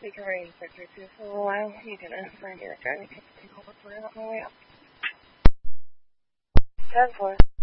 We can remain sector 2 for a little while. You can assign your driving ticket to hold for on my way up. 10-4.